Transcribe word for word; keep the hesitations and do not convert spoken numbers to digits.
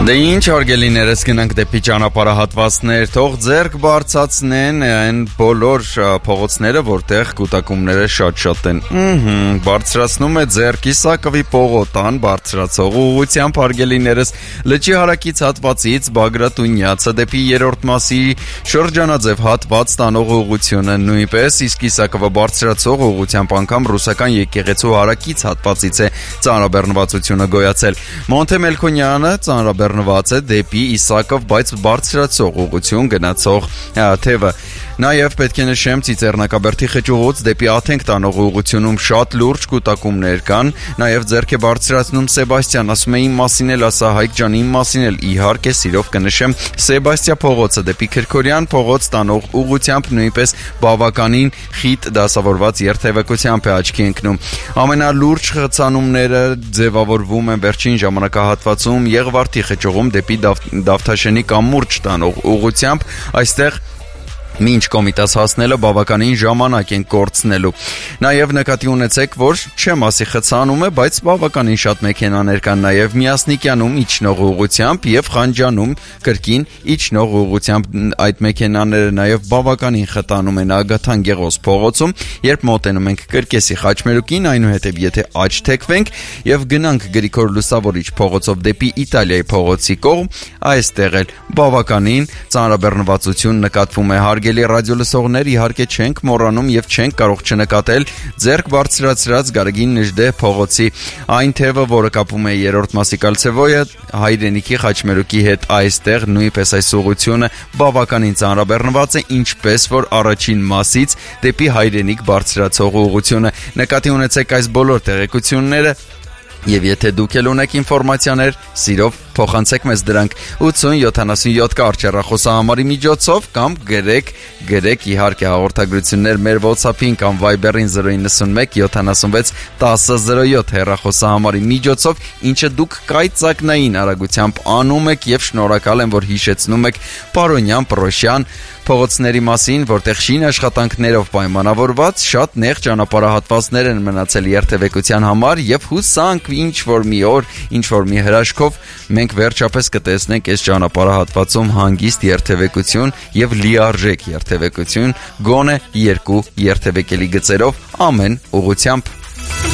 Դե ինչ հարգելիներս գնանք դեպի ճանապարհահատվածներ, թող ձեռք բարձրացնեն այն բոլոր փողոցները, որտեղ կուտակումները շատ-շատ են։ Ըհը, բարձրացնում է ձեռքի Սակավի պողոտան բարձրացող ուղղությամբ հարգելիներս լճի հարակից հատվածից Բագրատունյացը դեպի երրորդ մասի շրջանաձև հատված տանող ուղղությունը նույնպես, իսկ Իսակովը բարձրացող ուղղությամբ անգամ ռուսական եկեղեցու հարակից հատվածից է ծանրաբեռնվածությունը գոյացել։ Մոնթե Մելքոնյանը ծանրաբեռնված է դեպի Իսակով, բայց բարձրացող ուղղություն գնացող թևը։ Նաև պետք է նշեմ Ծիծեռնակաբերդի խճուղուց դեպի Աթենք տանող ուղղությունում շատ լուրջ կուտակումներ կան, նաև ձեռք է բարձրացնում Սեբաստիան, ասում է իմ մասին էլ ասա Հայկ ջան, իմ մասին էլ իհարկե սիրով կնշեմ Սեբաստիա փողոցը դեպի Քրքորյան փողոց տանող ուղղությամբ նույնպես բավականին խիտ դասավորված երթևեկությամբ է աչքի ընկնում։ Ամենալուրջ խցանումները ձևավորվում են վերջին ժամանակահատվածում Եղվարդի խճուղում դեպի Դավթաշենի կամուրջ տանող ուղղությամբ, այստեղ մինչ Կոմիտաս հասնելը բավականին ժամանակ են կորցնելու։ Նաև նկատի ունեցեք, որ չեմ ասի խցանում է, բայց բավականին շատ մեքենաներ կան նաև Միասնիկյանում իջնող ուղղությամբ եւ Խանջանում կրկին իջնող ուղղությամբ այդ մեքենաները նաև բավականին խտանում են Ագաթան Գեղոս փողոցում, երբ մոտենում ենք Կրկեսի Խաչմերուկին, այնուհետև եթե աջ թեքվենք եւ գնանք Գրիգոր Լուսավորիչ փողոցով դեպի Իտալիայի փողոցի կողմ, այստեղ էլ բավականին ծանրաբեռնվածություն նկատվում է։ Հարգելի ռադիոլսողներ, իհարկե չենք մոռանում եւ չենք կարող չնկատել ձեռք բարձրացրած Գարեգին Նժդե փողոցի այն թևը, որը կապում է երրորդ մասի Կալցեվոյը Հայրենիքի Խաչմերուկի հետ, այստեղ նույնպես այս ուղղությունը բավականին ծանրաբեռնված է, ինչպես որ առաջին մասից դեպի Հայրենիք բարձրացող ուղղությունը։ Նկատի ունեցեք այս բոլոր տեղեկությունները եւ եթե դուք ել ունեք ինֆորմացիաներ, սիրով փոխանցեք մեզ դրանք ութ ութ յոթանասունյոթ կարճառախոսահամարի միջոցով կամ գրեք, գրեք իհարկե հաղորդագրություններ մեր WhatsApp-ին կամ Viber-ին զրո ինը մեկ յոթանասունվեց տասը զրո յոթ հեռախոսահամարի միջոցով, ինչը դուք կայծակնային արագությամբ անում եք եւ շնորհակալ եմ, որ հիշեցնում եք Պարոնյան, Պրոշյան փողոցների մասին, որտեղ շին աշխատանքներով պայմանավորված շատ նեղ ճանապարհահատվածներ են մնացել երթևեկության համար եւ հուսանք ինչ որ մի օր, ինչ որ մի հրաշքով մենք վերջապես կտեսնենք այս ճանապարհահատվածում հանգիստ երթևեկություն եւ լիարժեք երթևեկություն գոնե երկու երթևեկելի գծերով ամեն ուղղությամբ։